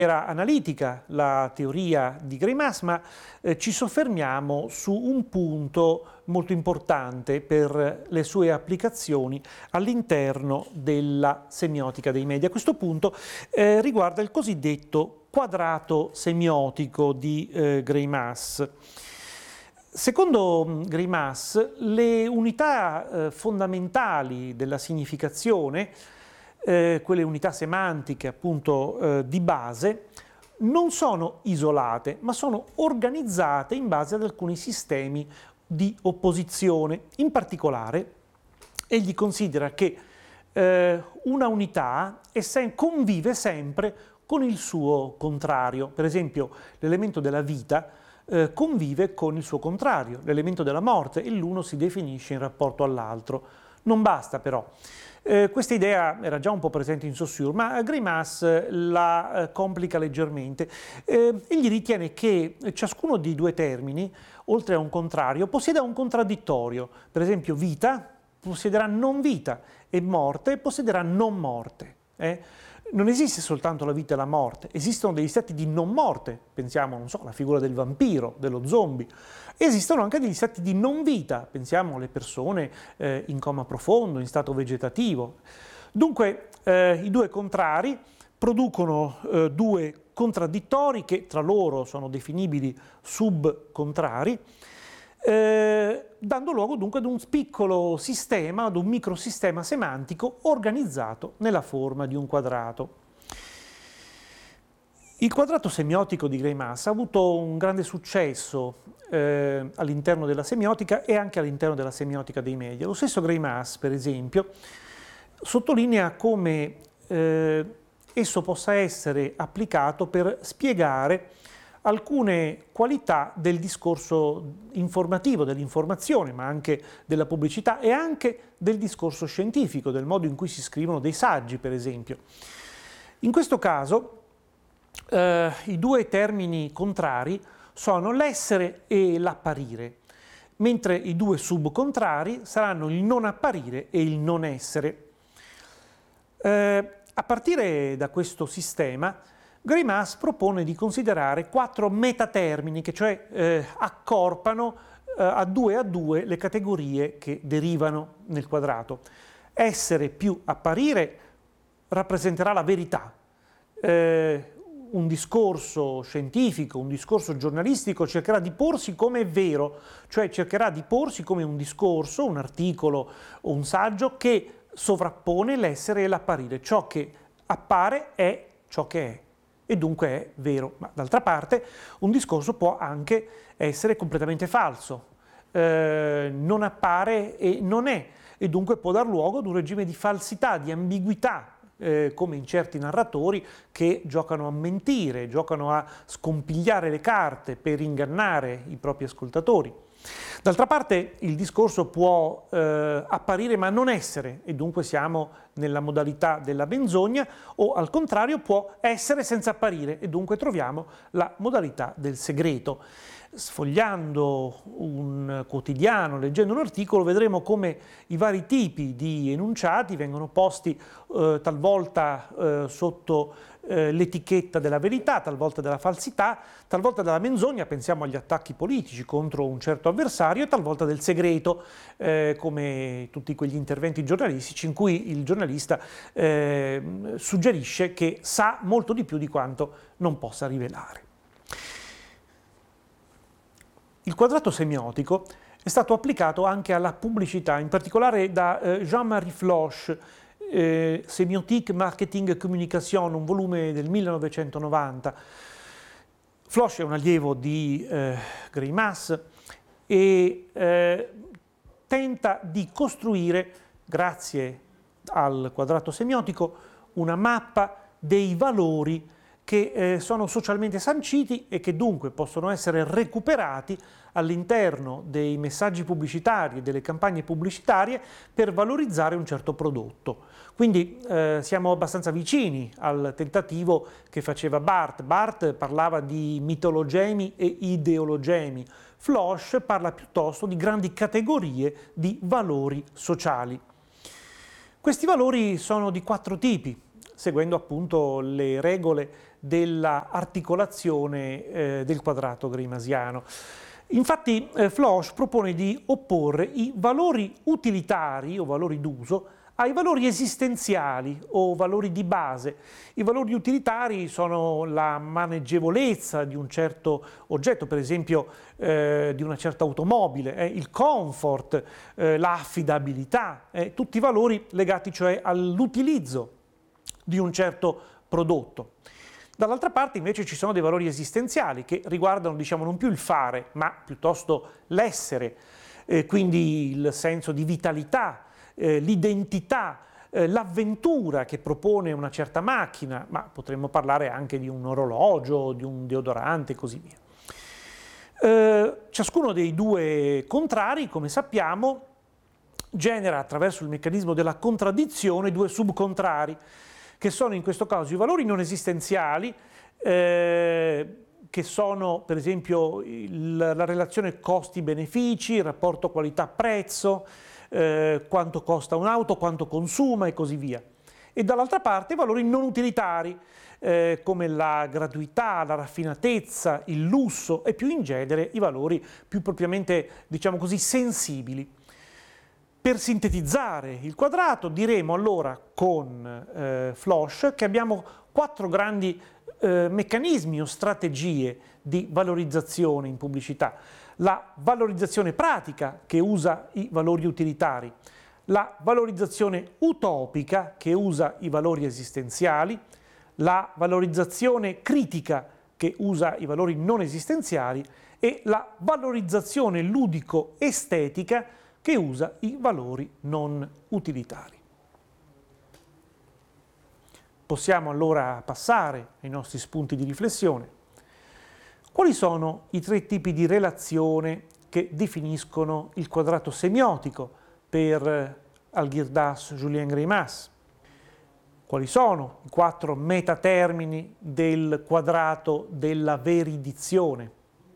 Era analitica la teoria di Greimas, ma ci soffermiamo su un punto molto importante per le sue applicazioni all'interno della semiotica dei media. Questo punto riguarda il cosiddetto quadrato semiotico di Greimas. Secondo Greimas, le unità fondamentali della significazione, quelle unità semantiche appunto di base, non sono isolate, ma sono organizzate in base ad alcuni sistemi di opposizione. In particolare, egli considera che una unità convive sempre con il suo contrario. Per esempio, l'elemento della vita convive con il suo contrario, l'elemento della morte, e l'uno si definisce in rapporto all'altro. Non basta però. Questa idea era già un po' presente in Saussure, ma Greimas la complica leggermente. Egli ritiene che ciascuno dei due termini, oltre a un contrario, possieda un contraddittorio. Per esempio, vita possederà non vita e morte possederà non morte. Non esiste soltanto la vita e la morte, esistono degli stati di non morte, pensiamo, non so, alla figura del vampiro, dello zombie. Esistono anche degli stati di non vita, pensiamo alle persone in coma profondo, in stato vegetativo. Dunque i due contrari producono due contraddittori che tra loro sono definibili subcontrari, dando luogo dunque ad un piccolo sistema, ad un microsistema semantico organizzato nella forma di un quadrato. Il quadrato semiotico di Greimas ha avuto un grande successo all'interno della semiotica e anche all'interno della semiotica dei media. Lo stesso Greimas, per esempio, sottolinea come esso possa essere applicato per spiegare alcune qualità del discorso informativo, dell'informazione, ma anche della pubblicità e anche del discorso scientifico, del modo in cui si scrivono dei saggi, per esempio. In questo caso i due termini contrari sono l'essere e l'apparire, mentre i due subcontrari saranno il non apparire e il non essere. A partire da questo sistema, Greimas propone di considerare 4 metatermini che cioè accorpano a due le categorie che derivano nel quadrato. Essere più apparire rappresenterà la verità. Un discorso scientifico, un discorso giornalistico cercherà di porsi come vero, cioè cercherà di porsi come un discorso, un articolo o un saggio che sovrappone l'essere e l'apparire. Ciò che appare è ciò che è e dunque è vero, ma d'altra parte un discorso può anche essere completamente falso, non appare e non è, e dunque può dar luogo ad un regime di falsità, di ambiguità, come in certi narratori che giocano a mentire, giocano a scompigliare le carte per ingannare i propri ascoltatori. D'altra parte il discorso può apparire ma non essere, e dunque siamo nella modalità della menzogna, o al contrario può essere senza apparire, e dunque troviamo la modalità del segreto. Sfogliando un quotidiano, leggendo un articolo, vedremo come i vari tipi di enunciati vengono posti talvolta sotto l'etichetta della verità, talvolta della falsità, talvolta della menzogna, pensiamo agli attacchi politici contro un certo avversario, e talvolta del segreto, come tutti quegli interventi giornalistici in cui il giornalista suggerisce che sa molto di più di quanto non possa rivelare. Il quadrato semiotico è stato applicato anche alla pubblicità, in particolare da Jean-Marie Floch, Semiotique, Marketing et Communication, un volume del 1990. Floch è un allievo di Greimas e tenta di costruire, grazie al quadrato semiotico, una mappa dei valori che sono socialmente sanciti e che dunque possono essere recuperati all'interno dei messaggi pubblicitari e delle campagne pubblicitarie per valorizzare un certo prodotto. Quindi siamo abbastanza vicini al tentativo che faceva Barthes. Barthes parlava di mitologemi e ideologemi. Floch parla piuttosto di grandi categorie di valori sociali. Questi valori sono di 4 tipi, seguendo appunto le regole dell'articolazione del quadrato grimasiano. Infatti Floch propone di opporre i valori utilitari o valori d'uso ai valori esistenziali o valori di base. I valori utilitari sono la maneggevolezza di un certo oggetto, per esempio di una certa automobile, il comfort, l'affidabilità, tutti i valori legati cioè all'utilizzo di un certo prodotto. Dall'altra parte invece ci sono dei valori esistenziali che riguardano, diciamo, non più il fare, ma piuttosto l'essere, quindi il senso di vitalità, l'identità, l'avventura che propone una certa macchina, ma potremmo parlare anche di un orologio, di un deodorante e così via. Ciascuno dei due contrari, come sappiamo, genera attraverso il meccanismo della contraddizione due subcontrari, che sono in questo caso i valori non esistenziali, che sono per esempio la relazione costi-benefici, il rapporto qualità-prezzo, quanto costa un'auto, quanto consuma e così via. E dall'altra parte i valori non utilitari, come la gratuità, la raffinatezza, il lusso e più in genere i valori più propriamente, diciamo così, sensibili. Per sintetizzare il quadrato diremo allora con Floch che abbiamo 4 grandi meccanismi o strategie di valorizzazione in pubblicità. La valorizzazione pratica che usa i valori utilitari, la valorizzazione utopica che usa i valori esistenziali, la valorizzazione critica che usa i valori non esistenziali e la valorizzazione ludico-estetica che usa i valori non utilitari. Possiamo allora passare ai nostri spunti di riflessione. Quali sono i 3 tipi di relazione che definiscono il quadrato semiotico per Algirdas Julien Greimas? Quali sono i 4 metatermini del quadrato della veridizione?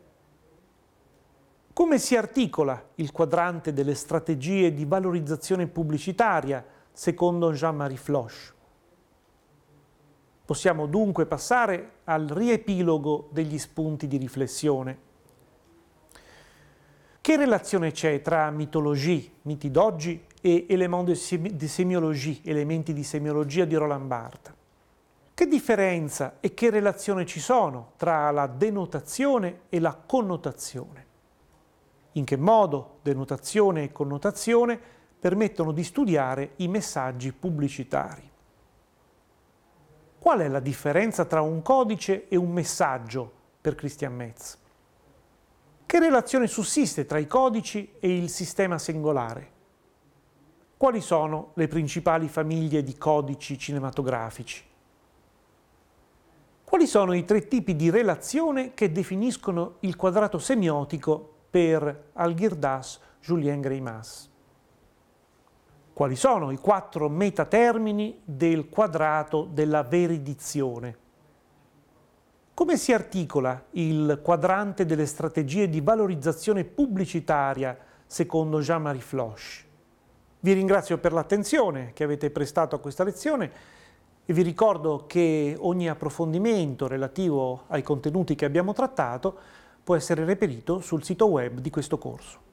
Come si articola il quadrante delle strategie di valorizzazione pubblicitaria secondo Jean-Marie Floch? Possiamo dunque passare al riepilogo degli spunti di riflessione. Che relazione c'è tra mythologie, miti d'oggi, e éléments de sémiologie, elementi di semiologia di Roland Barthes? Che differenza e che relazione ci sono tra la denotazione e la connotazione? In che modo denotazione e connotazione permettono di studiare i messaggi pubblicitari? Qual è la differenza tra un codice e un messaggio per Christian Metz? Che relazione sussiste tra i codici e il sistema singolare? Quali sono le principali famiglie di codici cinematografici? Quali sono i 3 tipi di relazione che definiscono il quadrato semiotico per Algirdas Julien Greimas? Quali sono i 4 metatermini del quadrato della veridizione? Come si articola il quadrante delle strategie di valorizzazione pubblicitaria secondo Jean-Marie Floch? Vi ringrazio per l'attenzione che avete prestato a questa lezione e vi ricordo che ogni approfondimento relativo ai contenuti che abbiamo trattato può essere reperito sul sito web di questo corso.